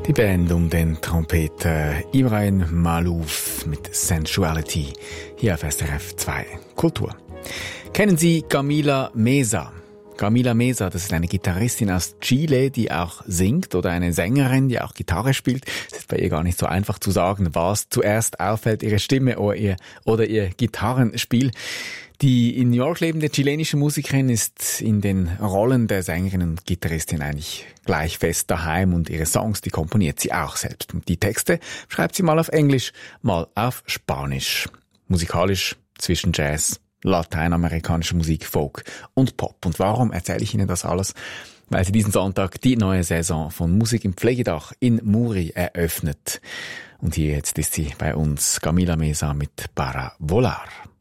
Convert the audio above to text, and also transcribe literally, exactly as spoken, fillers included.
Die Band um den Trompeter Ibrahim Malouf mit Sensuality hier auf S R F zwei Kultur. Kennen Sie Camila Mesa? Camila Mesa, das ist eine Gitarristin aus Chile, die auch singt, oder eine Sängerin, die auch Gitarre spielt. Es ist bei ihr gar nicht so einfach zu sagen, was zuerst auffällt, ihre Stimme oder ihr, oder ihr Gitarrenspiel. Die in New York lebende chilenische Musikerin ist in den Rollen der Sängerin und Gitarristin eigentlich gleich fest daheim, und ihre Songs, die komponiert sie auch selbst. Und die Texte schreibt sie mal auf Englisch, mal auf Spanisch. Musikalisch zwischen Jazz, lateinamerikanische Musik, Folk und Pop. Und warum erzähle ich Ihnen das alles? Weil sie diesen Sonntag die neue Saison von Musik im Pflegedach in Muri eröffnet. Und hier jetzt ist sie bei uns, Camila Mesa mit Para Volar.